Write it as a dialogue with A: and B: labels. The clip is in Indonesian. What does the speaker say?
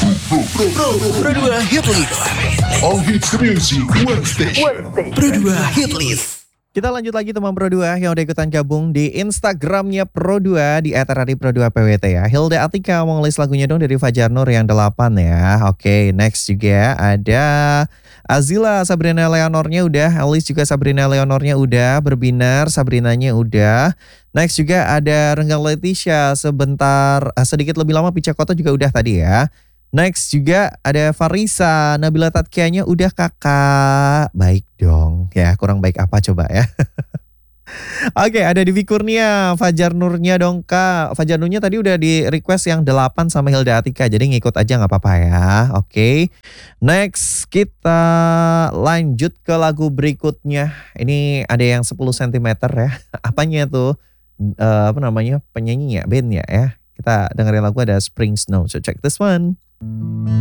A: Pro 2 Hit List.
B: All hits the music, one station.
A: Pro 2 Hit List.
C: Kita lanjut lagi teman Pro2 yang udah ikutan gabung di Instagramnya Pro2 di @pro2pwt ya. Hilda Atika mau ngelis lagunya dong dari Fajar Nur yang 8 ya. Oke, next juga ada Azila, Sabrina Leonornya udah, Alice juga Sabrina Leonornya udah, Berbinar Sabrinanya udah. Next juga ada Renggang Leticia, sebentar sedikit lebih lama Pica Kota juga udah tadi ya. Next juga ada Farisa, Nabila Tatkianya udah kakak. Baik dong, ya kurang baik apa coba ya. Oke, ada Divi Kurnia, Fajar Nurnya dong kak. Fajar Nurnya tadi udah di request yang 8 sama Hilda Atika, jadi ngikut aja gak apa-apa ya. Oke, next kita lanjut ke lagu berikutnya. Ini ada yang 10 cm ya. Apanya tuh? Apa namanya? Penyanyi ya, band ya. Kita dengerin lagu ada Spring Snow. So check this one.